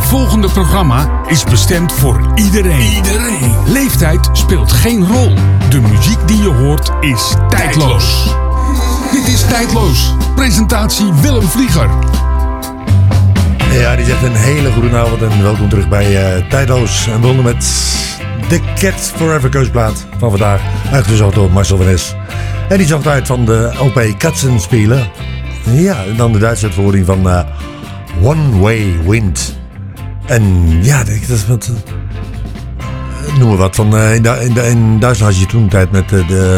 volgende programma is bestemd voor iedereen. Leeftijd speelt geen rol. De muziek die je hoort is tijdloos. Dit is Tijdloos. Presentatie Willem Vlieger. Ja, die zegt een hele goede avond en welkom terug bij Tijdloos. En we begonnen met The Cat Forever keusplaat van vandaag. Uitgezocht door Marcel van Es. En die zag uit van de LP Katzenspieler. Ja, en dan de Duitse uitvoering van One Way Wind. En ja, dat is wat... noem maar wat. Van, in Duitsland had je toen een tijd met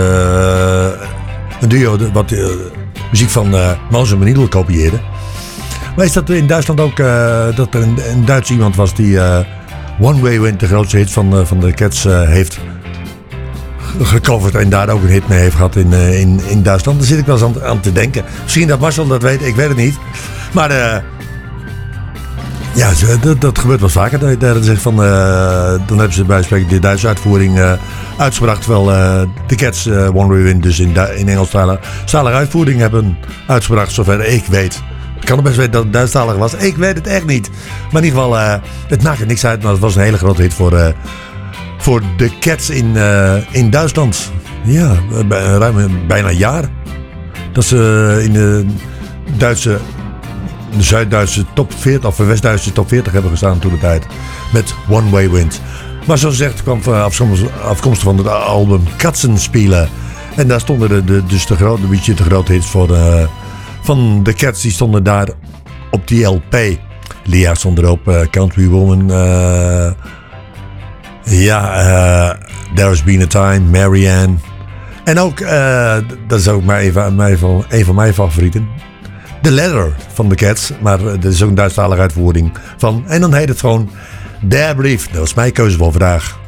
een duo wat muziek van Mans en Menidel kopieerde. Maar is dat in Duitsland ook dat er een Duits iemand was die One Way Wind, de grootste hit van de Cats, heeft gecoverd en daar ook een hit mee heeft gehad in Duitsland. Daar zit ik wel eens aan te denken. Misschien dat Marcel dat weet, ik weet het niet. Maar ja, dat gebeurt wel vaker. Dat zegt van, dan hebben ze bij spreken de Duitse uitvoering uitgebracht. Terwijl de Cats One Way Wind dus in Engelstalige uitvoering hebben uitgebracht, zover ik weet. Ik kan er best weten dat het Duitsstalig was. Ik weet het echt niet. Maar in ieder geval, het maakt er niks uit. Maar het was een hele grote hit voor de Cats in Duitsland. Ja, ruim bijna een jaar. Dat ze in de Zuid-Duitse top 40 of de West-Duitse top 40 hebben gestaan toen de tijd. Met One Way Wind. Maar zoals gezegd kwam afkomstig van het album Katzenspieler. En daar stonden dus de grote hits van de Cats. Die stonden daar op die LP. Lia stond erop, Country Woman. There's Been a Time, Marianne. En ook, dat is ook maar een van mijn favorieten. The Letter van de Cats. Maar er is ook een Duitsstalige uitvoering van. En dan heet het gewoon Der Brief. Dat was mijn keuze voor vandaag.